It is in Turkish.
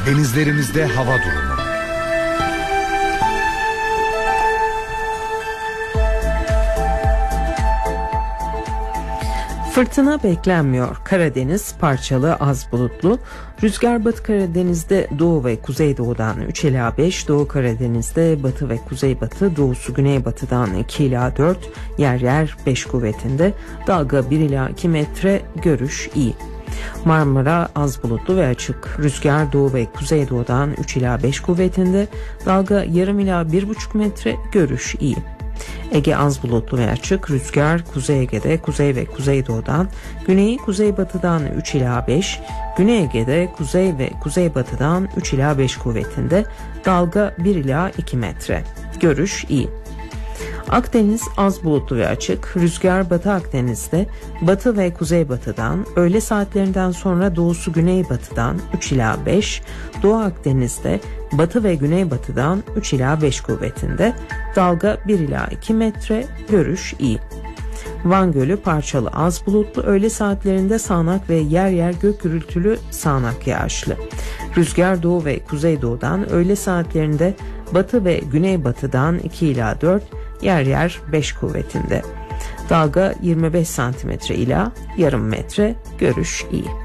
Denizlerimizde hava durumu. Fırtına beklenmiyor. Karadeniz parçalı az bulutlu. Rüzgar Batı Karadeniz'de doğu ve kuzeydoğudan 3 ila 5, Doğu Karadeniz'de batı ve kuzeybatı, doğusu güneybatıdan 2 ila 4, yer yer 5 kuvvetinde. Dalga 1 ila 2 metre, görüş iyi. Marmara az bulutlu ve açık. Rüzgar doğu ve kuzeydoğudan 3 ila 5 kuvvetinde. Dalga yarım ila 1,5 metre, görüş iyi. Ege az bulutlu ve açık. Rüzgar Kuzey Ege'de kuzey ve kuzeydoğudan, güneyi kuzeybatıdan 3 ila 5, Güney Ege'de kuzey ve kuzeybatıdan 3 ila 5 kuvvetinde. Dalga 1 ila 2 metre. Görüş iyi. Akdeniz az bulutlu ve açık. Rüzgar Batı Akdeniz'de batı ve kuzeybatıdan, öğle saatlerinden sonra doğusu güneybatıdan 3 ila 5, Doğu Akdeniz'de batı ve güneybatıdan 3 ila 5 kuvvetinde. Dalga 1 ila 2 metre, görüş iyi. Van Gölü parçalı az bulutlu, öğle saatlerinde sağanak ve yer yer gök gürültülü sağanak yağışlı. Rüzgar doğu ve kuzeydoğudan, öğle saatlerinde batı ve güneybatıdan 2 ila 4, yer yer 5 kuvvetinde. Dalga 25 santimetre ila yarım metre, görüş iyi.